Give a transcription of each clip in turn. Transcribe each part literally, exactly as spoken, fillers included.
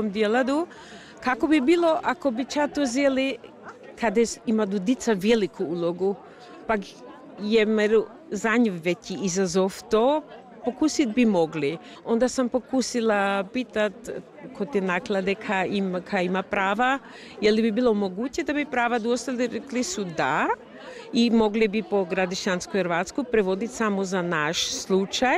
tom djeladu, kako bi bilo ako bi čato zjeli kada ima dica veliku ulogu, pa je meru za nju veći izazov to, pokusit bi mogli. Onda sam pokusila pitat kod te naklade ka ima, ka ima prava, je li bi bilo moguće da bi prava dostali, rekli su da i mogli bi po Gradišćanskoj Hrvatsku prevoditi samo za naš slučaj.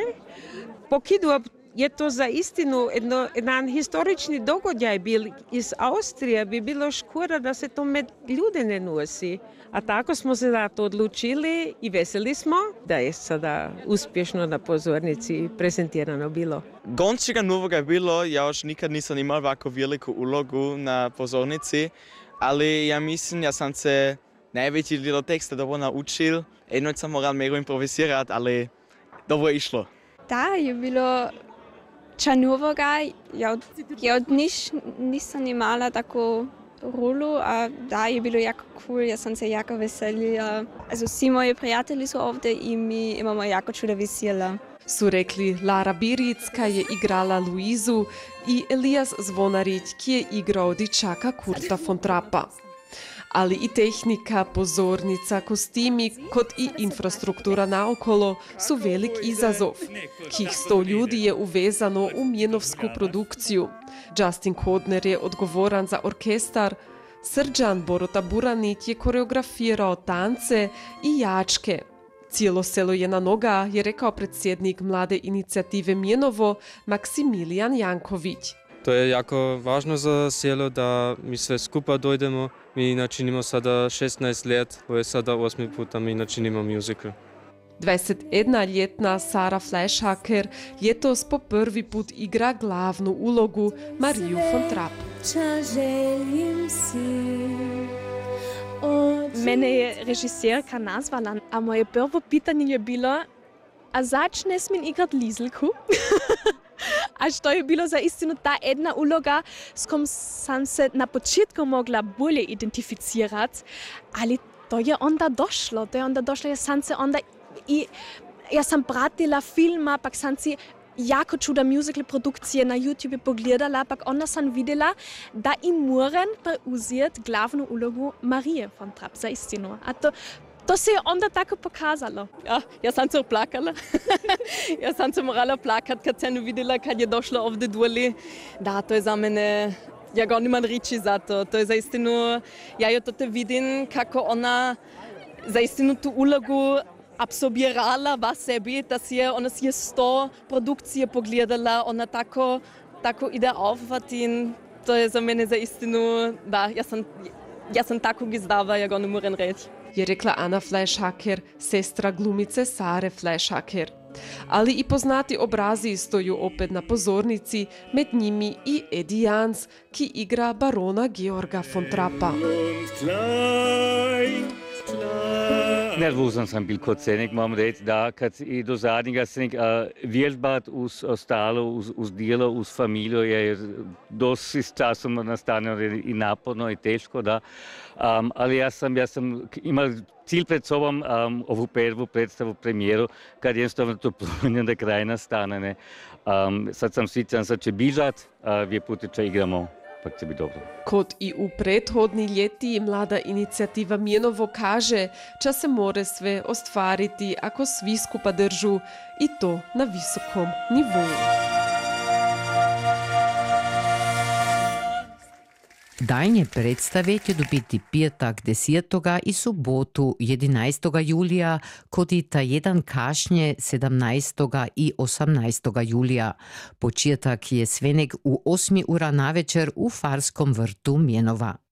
Pokidu je to za istinu jedno, jedan historični događaj bil iz Austrije, bi bilo škoda da se to med ljude ne nosi. A tako smo se za to odlučili i veseli smo da je sada uspješno na pozornici prezentirano bilo. Gončega novoga je bilo, ja još nikad nisam imao ovako veliku ulogu na pozornici, ali ja mislim, ja sam se najveći dio teksta dobro naučil. Jednoć sam moral mero improvizirati, ali dobro je išlo. Da, je bilo ča novoga, ja od, ja od niš nisam imala tako rolu, a da je bilo jako cool, ja sam se jako veselila. Also svi moji prijatelji su ovdje i mi imamo jako čuda vesela. Su rekli Lara Biric, ki je igrala Luizu, i Elias Zvonarić, ki je igrao dičaka Kurta von Trappa. Ali i tehnika, pozornica, kostimi, kot i infrastruktura naokolo su velik izazov. Kih sto ljudi je uvezano u mjenovsku produkciju. Justin Kodner je odgovoran za orkestar, Srđan Borota Buranit je koreografirao tance i jačke. Cijelo selo je na noga, je rekao predsjednik mlade inicijative Mjenovo Maksimilijan Janković. To je jako važno za selo da mi sve skupa dojdemo. Mi načinimo sada šesnaest let, ovo je sada osmi puta mi načinimo musical. dvadesetjednoljetna Sara Fleischhacker ljetos po prvi put igra glavnu ulogu Mariju von Trapp. Mene je režiserka nazvala, a moje prvo pitanje je bilo, a zač ne smem igrat Lizelku? A što je bilo za istinu ta jedna uloga, s kom sam se na početku mogla bolje identificirati, ali to je onda došlo, to je onda došlo, ja sam se onda i ja sam pratila filma, pak sam si jako čuda musical produkcije na YouTube pogledala, pak onda sam videla, da i moram preuzeti glavnu ulogu Marije von Trapp, za istinu. A to, to se je onda tako pokazalo. Ja, ja sam se plakala. Ja sam se morala plakati, kad sam videla, kad je došlo ovdje dole. Da, to je za mene, ja ga nimam riči za to. To je za istinu, ja jo to vidim, kako ona za istinu tu ulogu absorbirala v sebi, da si je, ona si je sto produkcije pogledala, ona tako, tako ide aufvati in to je za mene za istinu, da, ja sam, ja sam tako gizdava, ja ga ne morem reći. Je rekla Ana Fleischhacker, sestra glumice Sare Fleischhacker. Ali i poznati obrazi stoju opet na pozornici, med njimi i Eddie Jans, ki igra barona Georga von Trappa. Nervozen sem bil kot scenik, moram reči, da kad i do zadnjega scenik uh, vježbat uz ostalo, uz, uz djelo, uz familiju je dosti s časom nastane i naporno i teško, da. Um, ali ja sam, ja sam imao cilj pred sobom um, ovu prvu predstavu, premijeru, kad jednostavno to plunje da kraj nastane. Ne. Um, sad sam svičan, sad će bižat, uh, dvije putiče igramo. Pak će biti dobro. Kot i u prethodni ljeti, mlada inicijativa Mjenovo kaže, ča se more sve ostvariti ako svi skupa držu i to na visokom nivou. Daljnje predstave će dobiti petak desetega i subotu jedanaestega julija, kot i ta jedan kašnje sedemnaestega i osemnaestega julija. Početak je svenek u osmi ura navečer u Farskom vrtu Mjenova.